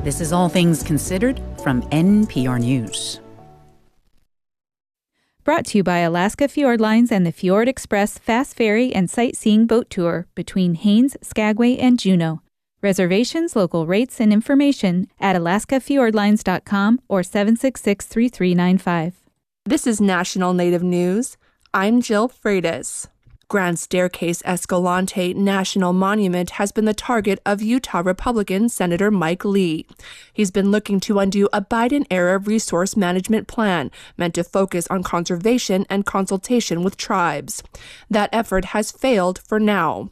This is All Things Considered from NPR News. Brought to you by Alaska Fjord Lines and the Fjord Express Fast Ferry and Sightseeing Boat Tour between Haines, Skagway, and Juneau. Reservations, local rates, and information at alaskafjordlines.com or 766-3395. This is National Native News. I'm Jill Freitas. Grand Staircase Escalante National Monument has been the target of Utah Republican Senator Mike Lee. He's been looking to undo a Biden-era resource management plan meant to focus on conservation and consultation with tribes. That effort has failed for now.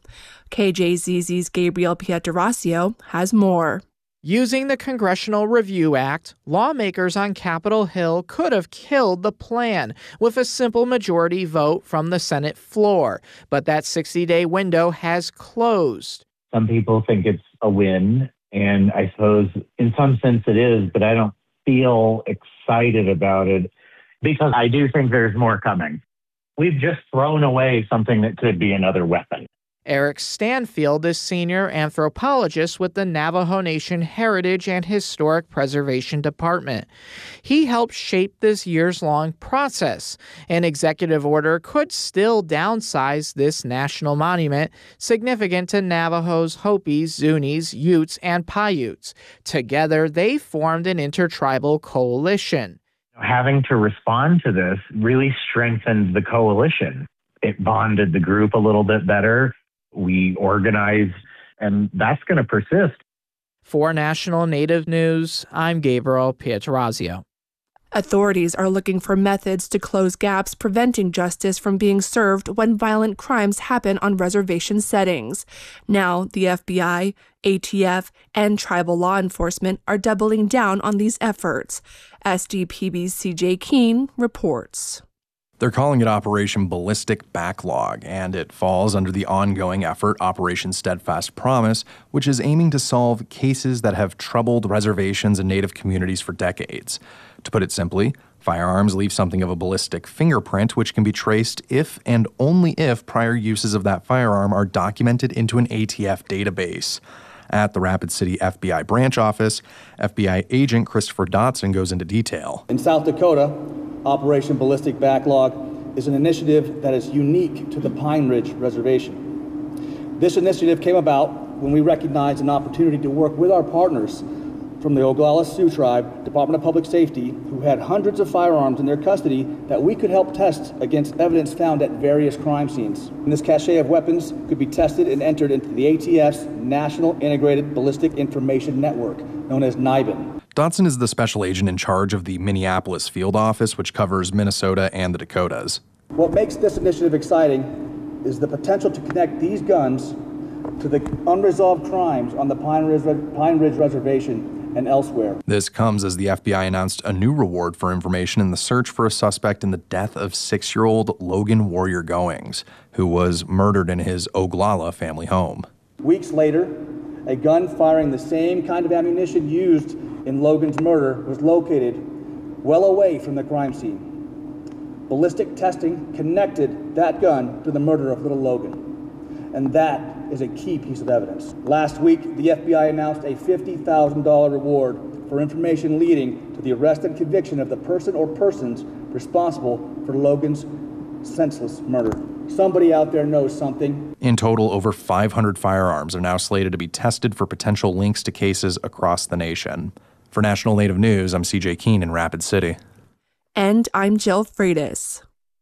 KJZZ's Gabriel Pietrasio has more. Using the Congressional Review Act, lawmakers on Capitol Hill could have killed the plan with a simple majority vote from the Senate floor. But that 60-day window has closed. Some people think it's a win, and I suppose in some sense it is, but I don't feel excited about it because I do think there's more coming. We've just thrown away something that could be another weapon. Eric Stanfield is senior anthropologist with the Navajo Nation Heritage and Historic Preservation Department. He helped shape this years-long process. An executive order could still downsize this national monument, significant to Navajos, Hopis, Zunis, Utes, and Paiutes. Together, they formed an intertribal coalition. Having to respond to this really strengthened the coalition. It bonded the group a little bit better. We organize, and that's going to persist. For National Native News, I'm Gabriel Pietrasio. Authorities are looking for methods to close gaps preventing justice from being served when violent crimes happen on reservation settings. Now, the FBI, ATF, and tribal law enforcement are doubling down on these efforts. SDPB's CJ Keene reports. They're calling it Operation Ballistic Backlog, and it falls under the ongoing effort Operation Steadfast Promise, which is aiming to solve cases that have troubled reservations and Native communities for decades. To put it simply, firearms leave something of a ballistic fingerprint, which can be traced if and only if prior uses of that firearm are documented into an ATF database. At the Rapid City FBI branch office, FBI agent Christopher Dotson goes into detail. In South Dakota, Operation Ballistic Backlog is an initiative that is unique to the Pine Ridge Reservation. This initiative came about when we recognized an opportunity to work with our partners from the Oglala Sioux Tribe, Department of Public Safety, who had hundreds of firearms in their custody that we could help test against evidence found at various crime scenes. And this cache of weapons could be tested and entered into the ATF's National Integrated Ballistic Information Network, known as NIBIN. Dotson is the special agent in charge of the Minneapolis field office, which covers Minnesota and the Dakotas. What makes this initiative exciting is the potential to connect these guns to the unresolved crimes on the Pine Ridge Reservation and elsewhere. This comes as the FBI announced a new reward for information in the search for a suspect in the death of 6-year-old Logan Warrior Goings, who was murdered in his Oglala family home. Weeks later, a gun firing the same kind of ammunition used in Logan's murder was located well away from the crime scene. Ballistic testing connected that gun to the murder of little Logan, and that is a key piece of evidence. Last week, the FBI announced a $50,000 reward for information leading to the arrest and conviction of the person or persons responsible for Logan's senseless murder. Somebody out there knows something. In total, over 500 firearms are now slated to be tested for potential links to cases across the nation. For National Native News, I'm CJ Keene in Rapid City. And I'm Jill Freitas.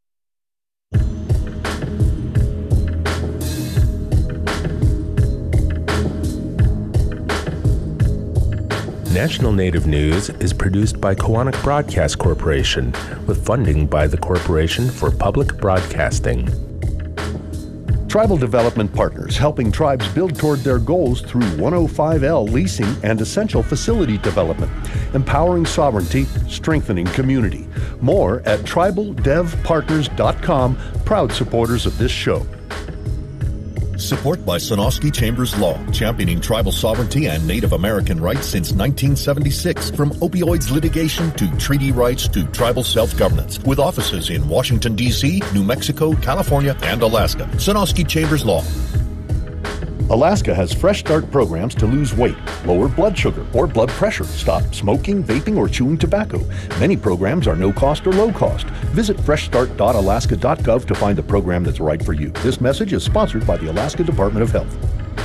National Native News is produced by Koahnic Broadcast Corporation with funding by the Corporation for Public Broadcasting. Tribal Development Partners, helping tribes build toward their goals through 105L leasing and essential facility development, empowering sovereignty, strengthening community. More at tribaldevpartners.com, proud supporters of this show. Support by Sonosky Chambers Law, championing tribal sovereignty and Native American rights since 1976. From opioids litigation to treaty rights to tribal self-governance. With offices in Washington, D.C., New Mexico, California, and Alaska. Sonosky Chambers Law. Alaska has Fresh Start programs to lose weight, lower blood sugar or blood pressure, stop smoking, vaping, or chewing tobacco. Many programs are no cost or low cost. Visit freshstart.alaska.gov to find the program that's right for you. This message is sponsored by the Alaska Department of Health.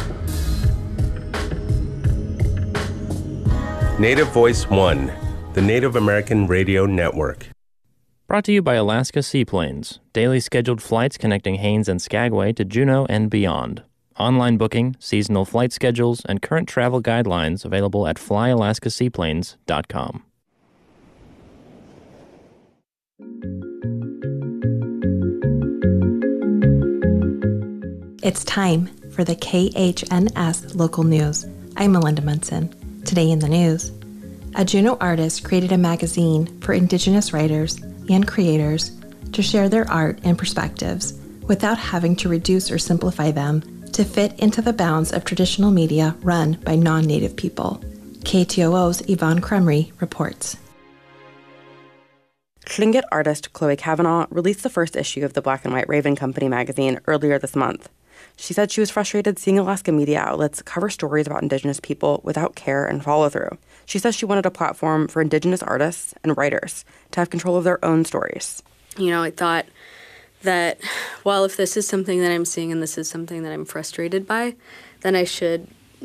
Native Voice One, the Native American Radio Network. Brought to you by Alaska Seaplanes, daily scheduled flights connecting Haines and Skagway to Juneau and beyond. Online booking, seasonal flight schedules, and current travel guidelines available at flyalaskaseaplanes.com. It's time for the KHNS local news. I'm Melinda Munson. Today in the news, a Juneau artist created a magazine for Indigenous writers and creators to share their art and perspectives without having to reduce or simplify them to fit into the bounds of traditional media run by non-Native people. KTOO's Yvonne Crumry reports. Tlingit artist Chloe Kavanaugh released the first issue of the Black and White Raven Company magazine earlier this month. She said she was frustrated seeing Alaska media outlets cover stories about Indigenous people without care and follow-through. She says she wanted a platform for Indigenous artists and writers to have control of their own stories. I thought that, well, if this is something that I'm seeing and this is something that I'm frustrated by, then I should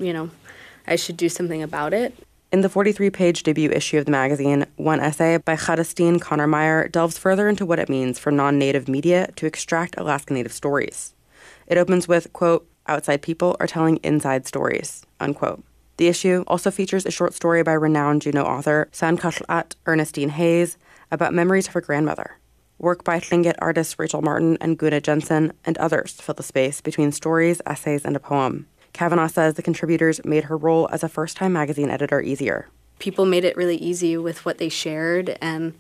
do something about it. In the 43-page debut issue of the magazine, one essay by Chadastine Connor-Meyer delves further into what it means for non-Native media to extract Alaska Native stories. It opens with, quote, "Outside people are telling inside stories," unquote. The issue also features a short story by renowned Juneau author Sankatlat Ernestine Hayes about memories of her grandmother. Work by Tlingit artists Rachel Martin and Guna Jensen and others fill the space between stories, essays, and a poem. Kavanaugh says the contributors made her role as a first-time magazine editor easier. People made it really easy with what they shared, and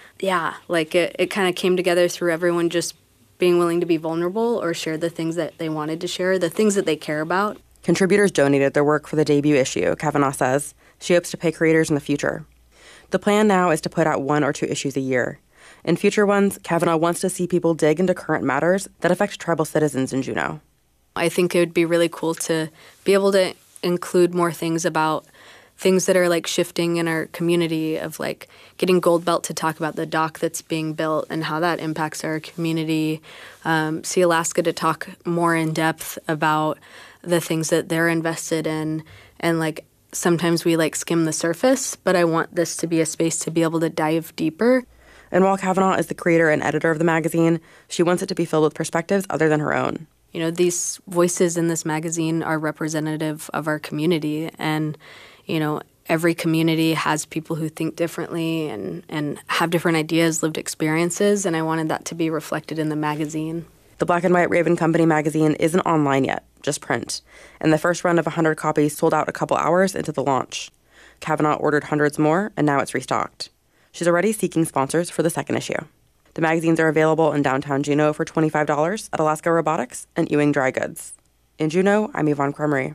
it kind of came together through everyone just being willing to be vulnerable or share the things that they wanted to share, the things that they care about. Contributors donated their work for the debut issue, Kavanaugh says. She hopes to pay creators in the future. The plan now is to put out 1 or 2 issues a year. In future ones, Kavanaugh wants to see people dig into current matters that affect tribal citizens in Juneau. I think it would be really cool to be able to include more things about things that are like shifting in our community, of like getting Gold Belt to talk about the dock that's being built and how that impacts our community. See Alaska to talk more in depth about the things that they're invested in. And like sometimes we like skim the surface, but I want this to be a space to be able to dive deeper. And while Kavanaugh is the creator and editor of the magazine, she wants it to be filled with perspectives other than her own. These voices in this magazine are representative of our community, and every community has people who think differently and have different ideas, lived experiences, and I wanted that to be reflected in the magazine. The Black and White Raven Company magazine isn't online yet, just print, and the first run of 100 copies sold out a couple hours into the launch. Kavanaugh ordered hundreds more, and now it's restocked. She's already seeking sponsors for the second issue. The magazines are available in downtown Juneau for $25 at Alaska Robotics and Ewing Dry Goods. In Juneau, I'm Yvonne Crumry.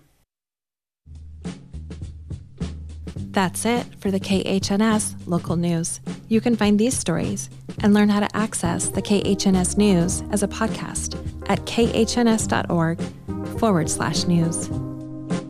That's it for the KHNS local news. You can find these stories and learn how to access the KHNS news as a podcast at khns.org/news.